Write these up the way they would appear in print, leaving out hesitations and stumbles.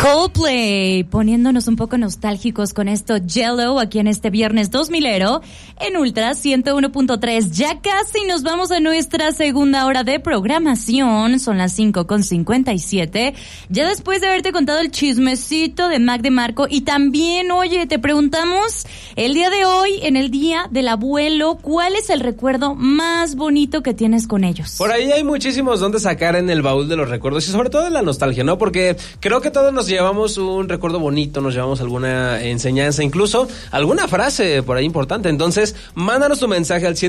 Coldplay, poniéndonos un poco nostálgicos con esto Yellow aquí en este viernes 2000ero en Ultra 101.3. Ya casi nos vamos a nuestra segunda hora de programación, son las 5:57. Ya después de haberte contado el chismecito de Mac DeMarco y también, oye, te preguntamos el día de hoy, en el Día del Abuelo, ¿cuál es el recuerdo más bonito que tienes con ellos? Por ahí hay muchísimos donde sacar en el baúl de los recuerdos y sobre todo de la nostalgia, ¿no? Porque creo que todos nos llevamos un recuerdo bonito, nos llevamos alguna enseñanza, incluso alguna frase por ahí importante. Entonces, mándanos tu mensaje al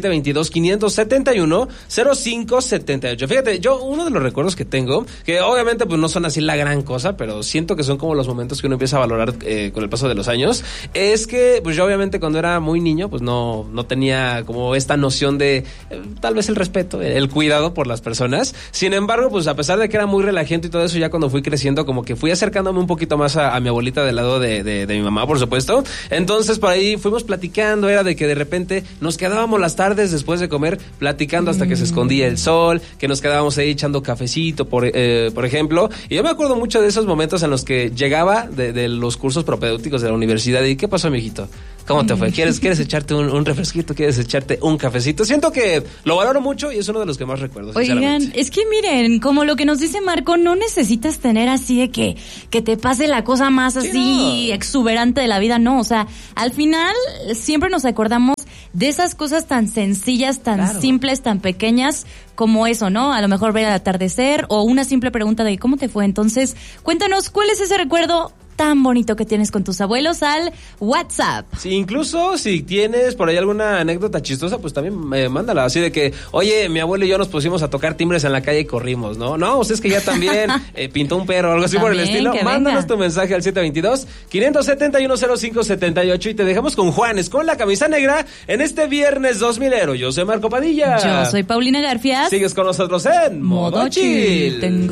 722-571-0578. Fíjate, yo uno de los recuerdos que tengo, que obviamente pues no son así la gran cosa, pero siento que son como los momentos que uno empieza a valorar con el paso de los años, es que pues yo obviamente cuando era muy niño pues no tenía como esta noción de tal vez el respeto, el cuidado por las personas. Sin embargo, pues a pesar de que era muy relajante y todo eso, ya cuando fui creciendo como que fui acercándome un poquito más a mi abuelita del lado de mi mamá, por supuesto. Entonces por ahí fuimos platicando, era de que de repente nos quedábamos las tardes después de comer platicando hasta que se escondía el sol, que nos quedábamos ahí echando cafecito, por ejemplo. Y yo me acuerdo mucho de esos momentos en los que llegaba de los cursos propedéuticos de la universidad y ¿qué pasó, mijito? ¿Cómo te fue? ¿Quieres echarte un refresquito? ¿Quieres echarte un cafecito? Siento que lo valoro mucho y es uno de los que más recuerdo, Oigan, es que miren, como lo que nos dice Marco, no necesitas tener así de que te pase la cosa más así exuberante de la vida, no, o sea, al final siempre nos acordamos de esas cosas tan sencillas, tan simples, tan pequeñas como eso, ¿no? A lo mejor ver el atardecer o una simple pregunta de ¿cómo te fue? Entonces, cuéntanos, ¿cuál es ese recuerdo tan bonito que tienes con tus abuelos al WhatsApp? Sí, incluso si tienes por ahí alguna anécdota chistosa, pues también mándala, así de que, oye, mi abuelo y yo nos pusimos a tocar timbres en la calle y corrimos, ¿no? No, usted es que ya también pintó un perro o algo así también, por el estilo. Mándanos tu mensaje al 722-571-0578 y te dejamos con Juanes, con la camisa negra, en este viernes 2000ero. Yo soy Marco Padilla. Yo soy Paulina Garfias. Sigues con nosotros en Modo Chill.